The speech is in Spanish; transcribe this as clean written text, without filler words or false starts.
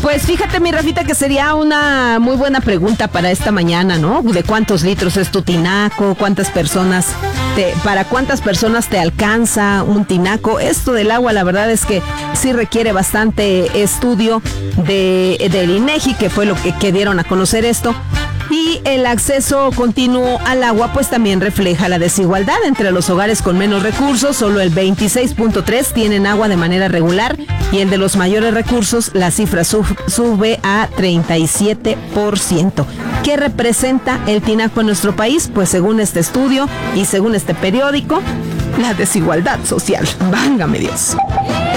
Pues fíjate, mi Rafita, que sería una muy buena pregunta para esta mañana, ¿no? ¿De cuántos litros es tu tinaco? ¿Para cuántas personas te alcanza un tinaco? Esto del agua, la verdad es que sí requiere bastante estudio del INEGI, que fue lo que dieron a conocer esto. Y el acceso continuo al agua pues también refleja la desigualdad entre los hogares con menos recursos. Solo el 26.3 tienen agua de manera regular y el de los mayores recursos la cifra sube a 37%. ¿Qué representa el tinaco en nuestro país? Pues según este estudio y según este periódico, la desigualdad social. Válgame Dios.